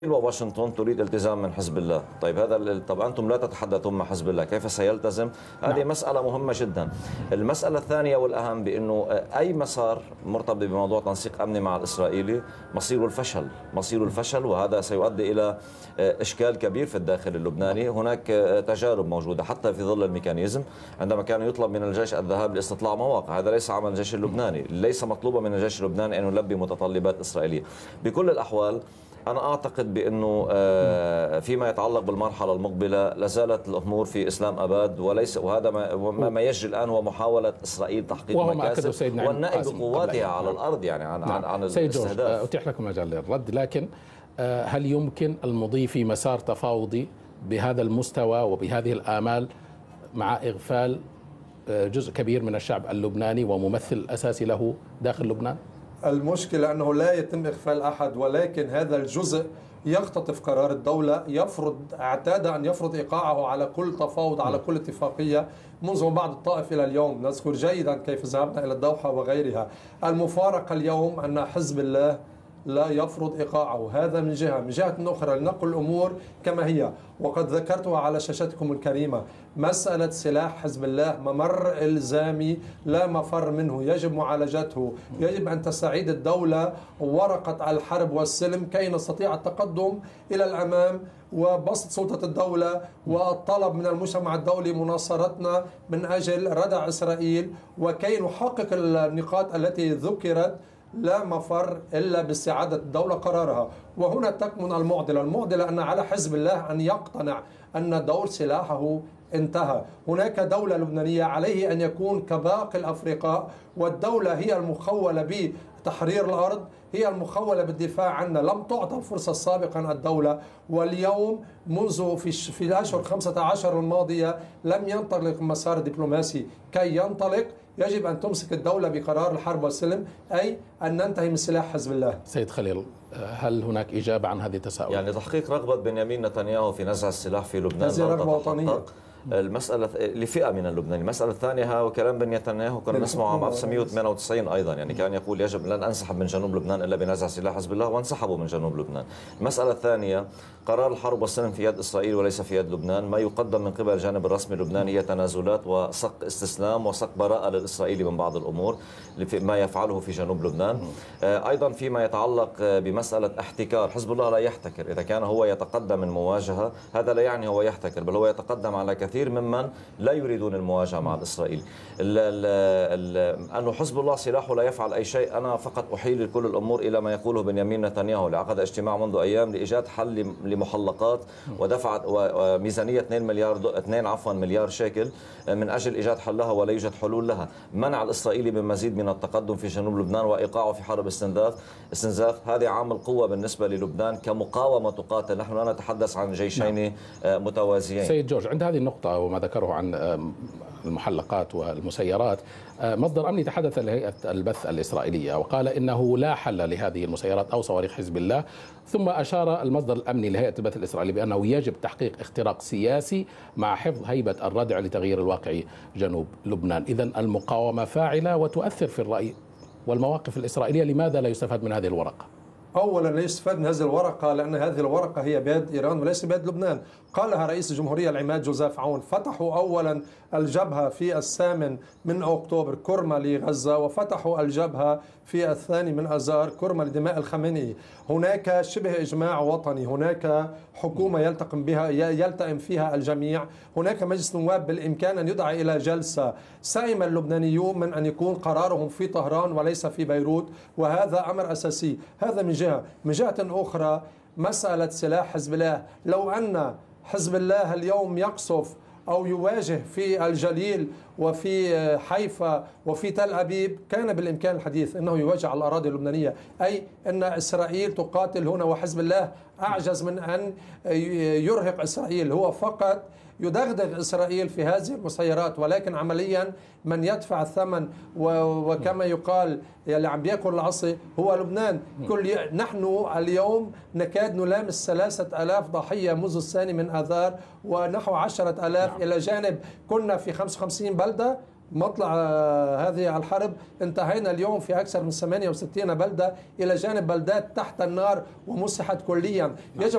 وواشنطن تريد التزام من حزب الله. طيب طب أنتم لا تتحدثون مع حزب الله، كيف سيلتزم؟ هذه مسألة مهمة جدا. المسألة الثانية والأهم بأنه أي مسار مرتبط بموضوع تنسيق أمني مع الإسرائيلي مصيره الفشل، مصيره الفشل، وهذا سيؤدي إلى إشكال كبير في الداخل اللبناني. هناك تجارب موجودة حتى في ظل الميكانيزم، عندما كان يطلب من الجيش الذهاب لاستطلاع مواقع، هذا ليس عمل الجيش اللبناني، ليس مطلوبا من الجيش اللبناني أن يلبي متطلبات إسرائيلية. بكل الأحوال أنا أعتقد بأنه فيما يتعلق بالمرحلة المقبلة لازالت الأمور في إسلام أباد، وليس وهذا ما يجري الآن هو محاولة إسرائيل تحقيق مكاسب والنأي بقواتها على الأرض، يعني عن سيد جورج، أتيح لكم مجال للرد، لكن هل يمكن المضي في مسار تفاوضي بهذا المستوى وبهذه الآمال مع إغفال جزء كبير من الشعب اللبناني وممثل أساسي له داخل لبنان؟ المشكلة أنه لا يتم إغفال أحد، ولكن هذا الجزء يختطف قرار الدولة، اعتاد أن يفرض إيقاعه على كل تفاوض، على كل اتفاقية منذ بعد الطائف إلى اليوم. نذكر جيدا كيف ذهبنا إلى الدوحة وغيرها. المفارقة اليوم أن حزب الله لا يفرض إيقاعه، هذا من جهة. من جهة أخرى لنقل الأمور كما هي، وقد ذكرتها على شاشتكم الكريمة، مسألة سلاح حزب الله ممر إلزامي لا مفر منه، يجب معالجته، يجب أن تستعيد الدولة ورقة الحرب والسلم كي نستطيع التقدم إلى الأمام وبسط سلطة الدولة والطلب من المجتمع الدولي مناصرتنا من أجل ردع إسرائيل، وكي نحقق النقاط التي ذكرت. لا مفر إلا باستعادة الدولة قرارها. وهنا تكمن المعضلة أن على حزب الله أن يقتنع أن دور سلاحه انتهى. هناك دولة لبنانية عليه أن يكون كباقي الأفرقاء، والدولة هي المخولة بتحرير الأرض، هي المخولة بالدفاع عنا. لم تعطى الفرصة سابقا الدولة، واليوم منذ في الأشهر 15 الماضية لم ينطلق مسار دبلوماسي. كي ينطلق يجب أن تمسك الدولة بقرار الحرب والسلم، أي أن ننتهي من سلاح حزب الله. سيد خليل، هل هناك إجابة عن هذه التساؤل؟ يعني تحقيق رغبة بنيامين نتنياهو في نزع السلاح في لبنان هذه رغبة وطنية. المسألة لفئة من اللبنانيين. المسألة الثانية وكلام بن نتنياهو كنا نسمعه عام 1998 أيضا، يعني كان يقول يجب لن أنسحب من جنوب لبنان إلا بنزع سلاح حزب الله، وانسحبوا من جنوب لبنان. المسألة الثانية، قرار الحرب والسلم في يد إسرائيل وليس في يد لبنان. ما يقدم من قبل الجانب الرسمي اللبناني هي تنازلات وصك استسلام وصك براءة للإسرائيلي من بعض الأمور ما يفعله في جنوب لبنان. أيضا فيما يتعلق بمسألة احتكار، حزب الله لا يحتكر. إذا كان هو يتقدم من مواجهة هذا لا يعني هو يحتكر، بل هو يتقدم على كثير ممن لا يريدون المواجهة مع الإسرائيلي. أنه حزب الله سلاحه لا يفعل أي شيء، أنا فقط أحيل كل الأمور إلى ما يقوله بنيامين نتنياهو. عقد اجتماع منذ أيام لإيجاد حل لمحلقات ودفعت وميزانية 2 مليار شيكل من أجل إيجاد حلها، ولا يوجد حلول لها. منع الإسرائيلي من مزيد من التقدم في جنوب لبنان وإيقاعه في حرب استنزاف. هذه عامل قوة بالنسبة للبنان كمقاومة تقاتل. نحن لا نتحدث عن جيشين متوازيين. سيد جورج، عند هذه النقطة وما ذكره عن المحلقات والمسيرات، مصدر أمني تحدث لهيئة البث الإسرائيلية وقال إنه لا حل لهذه المسيرات أو صواريخ حزب الله، ثم أشار المصدر الأمني لهيئة البث الإسرائيلية بأنه يجب تحقيق اختراق سياسي مع حفظ هيبة الردع لتغيير الواقع جنوب لبنان. إذن المقاومة فاعلة وتؤثر في الرأي والمواقف الإسرائيلية. لماذا لا يستفاد من هذه الورقة؟ أولا لا يستفاد من هذه الورقة لأن هذه الورقة هي بيد إيران وليس بيد لبنان. قالها رئيس الجمهورية العماد جوزيف عون. فتحوا أولا الجبهة في 8 أكتوبر كرمة لغزة، وفتحوا الجبهة في 2 آذار كرمة لدماء الخميني. هناك شبه إجماع وطني، هناك حكومة يلتئم فيها الجميع، هناك مجلس نواب بالإمكان أن يدعى إلى جلسة. سئم اللبنانيون من أن يكون قرارهم في طهران وليس في بيروت، وهذا أمر أساسي. هذا من جهة. من جهة أخرى مسألة سلاح حزب الله، لو أن حزب الله اليوم يقصف أو يواجه في الجليل وفي حيفا وفي تل أبيب كان بالإمكان الحديث أنه يواجه على الأراضي اللبنانية، أي أن إسرائيل تقاتل هنا وحزب الله أعجز من أن يرهق إسرائيل، هو فقط يدغدغ إسرائيل في هذه المسيرات، ولكن عمليا من يدفع الثمن وكما يقال اللي عم بياكل العصي هو لبنان. نحن اليوم نكاد نلامس 3000 ضحية منذ 2 آذار ونحو 10,000 إلى جانب كنا في 55 بلدة مطلع هذه الحرب، انتهينا اليوم في أكثر من 68 بلدة إلى جانب بلدات تحت النار ومسحت كليا. يجب